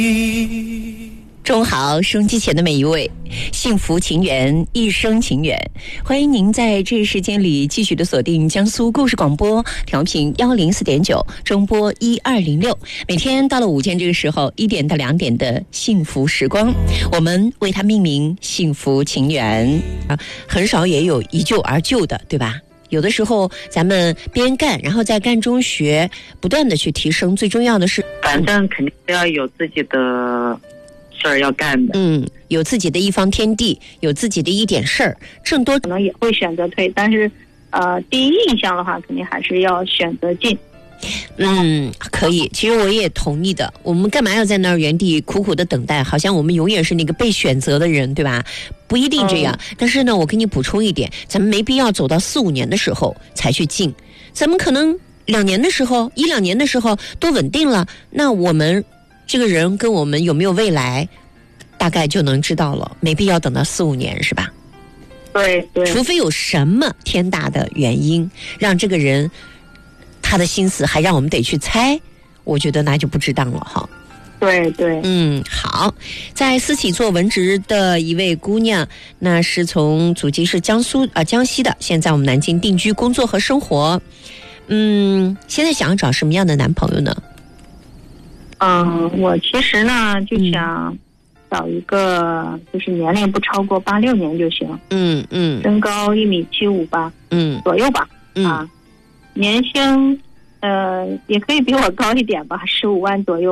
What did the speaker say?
中好，收音机前的每一位，幸福情缘，一生情缘。欢迎您在这时间里继续的锁定江苏故事广播，调频104.9，中波1206。每天到了午间这个时候，1点到2点的幸福时光，我们为它命名幸福情缘啊，很少也有一就而就的，对吧？有的时候咱们边干，然后在干中学，不断的去提升。最重要的是， 反正肯定要有自己的事儿要干的。 有自己的一方天地，有自己的一点事儿，更多可能也会选择退，但是第一印象的话，肯定还是要选择进。 可以，其实我也同意的。我们干嘛要在那儿原地苦苦的等待？好像我们永远是那个被选择的人，对吧？不一定这样。但是呢，我给你补充一点，咱们没必要走到4、5年的时候才去进，咱们可能2年的时候、1、2年的时候都稳定了，那我们这个人跟我们有没有未来，大概就能知道了。没必要等到4、5年，是吧？ 对， 除非有什么天大的原因让这个人他的心思还让我们得去猜，我觉得那就不值当了哈。 对， 好，在私企做文职的一位姑娘，那是从祖籍是江西的，现在我们南京定居工作和生活。现在想要找什么样的男朋友呢？ 我其实呢就想找一个就是年龄不超过86年就行。身高1.75米吧，左右吧。年薪也可以比我高一点吧，15万左右。